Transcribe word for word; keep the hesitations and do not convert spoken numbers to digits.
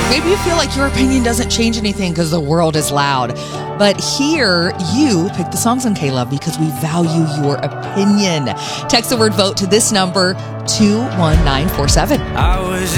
Maybe you feel like your opinion doesn't change anything because the world is loud. But here, you pick the songs on K-Love because we value your opinion. Text the word vote to this number, two one nine four seven. I was